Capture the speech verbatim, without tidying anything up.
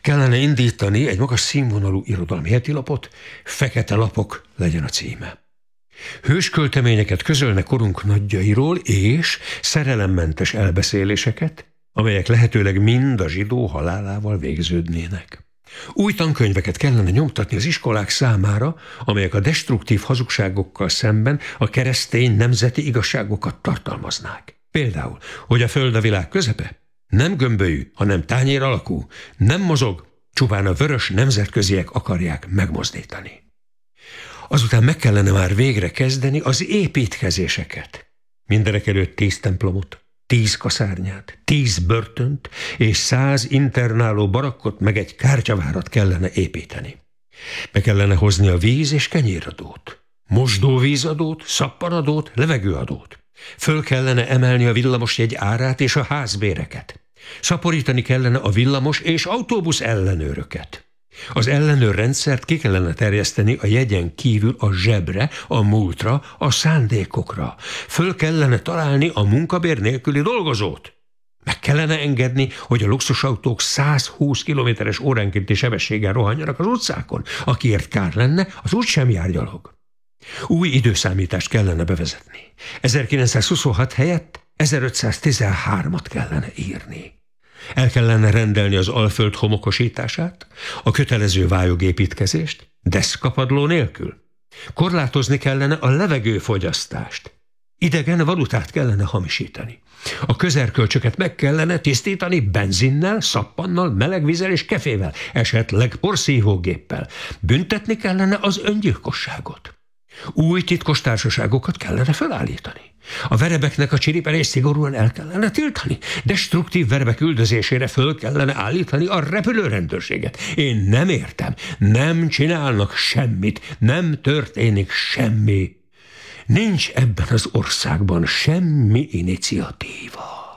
kellene indítani egy magas színvonalú irodalmi hetilapot, Fekete lapok legyen a címe. Hőskölteményeket közölne korunk nagyjairól és szerelemmentes elbeszéléseket, amelyek lehetőleg mind a zsidó halálával végződnének. Új tankönyveket kellene nyomtatni az iskolák számára, amelyek a destruktív hazugságokkal szemben a keresztény nemzeti igazságokat tartalmaznák. Például, hogy a föld a világ közepe, nem gömbölyű, hanem tányér alakú, nem mozog, csupán a vörös nemzetköziek akarják megmozdítani. Azután meg kellene már végre kezdeni az építkezéseket. Mindenek előtt tíz templomot, tíz kaszárnyát, tíz börtönt és száz internáló barakkot meg egy kártyavárat kellene építeni. Be kellene hozni a víz- és kenyéradót, mosdóvízadót, szappanadót, levegőadót. Föl kellene emelni a villamosjegy árát és a házbéreket. Szaporítani kellene a villamos és autóbusz ellenőröket. Az ellenőrrendszert ki kellene terjeszteni a jegyen kívül a zsebre, a múltra, a szándékokra. Föl kellene találni a munkabér nélküli dolgozót. Meg kellene engedni, hogy a luxusautók száz húsz kilométeres óránkénti sebességgel rohanjanak az utcákon. Akiért kár lenne, az úgysem jár gyalog. Új időszámítást kellene bevezetni. ezerkilencszázhuszonhat helyett ezerötszáztizenhármat kellene írni. El kellene rendelni az Alföld homokosítását, a kötelező vályogépítkezést, deszkapadló nélkül. Korlátozni kellene a levegőfogyasztást. Idegen valutát kellene hamisítani. A közerkölcsöket meg kellene tisztítani benzinnel, szappannal, melegvízzel és kefével, esetleg porszívógéppel. Büntetni kellene az öngyilkosságot. Új titkos társaságokat kellene felállítani. A verebeknek a csiripelést szigorúan el kellene tiltani. Destruktív verebek üldözésére föl kellene állítani a repülőrendőrséget. Én nem értem, nem csinálnak semmit, nem történik semmi. Nincs ebben az országban semmi iniciatíva.